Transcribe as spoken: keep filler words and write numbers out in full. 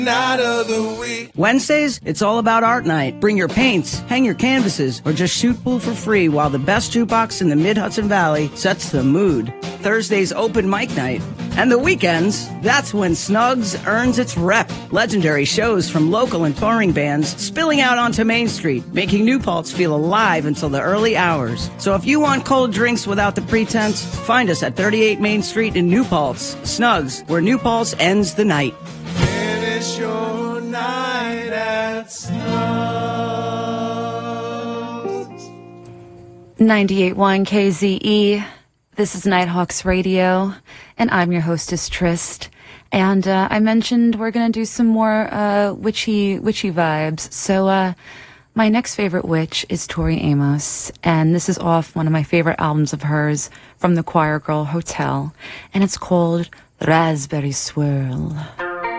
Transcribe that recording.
Night of the week. Wednesdays, it's all about art night. Bring your paints, hang your canvases, or just shoot pool for free while the best jukebox in the Mid-Hudson Valley sets the mood. Thursday's open mic night. And the weekends, that's when Snugs earns its rep. Legendary shows from local and touring bands spilling out onto Main Street, making New Paltz feel alive until the early hours. So if you want cold drinks without the pretense, find us at thirty-eight Main Street in New Paltz. Snugs, where New Paltz ends the night. Finish your night at Snugs. ninety-eight point one K Z E. This is Nighthawks Radio, and I'm your hostess, Trist. And uh, I mentioned we're going to do some more uh, witchy, witchy vibes. So uh, my next favorite witch is Tori Amos, and this is off one of my favorite albums of hers from the Choir Girl Hotel, and it's called Raspberry Swirl.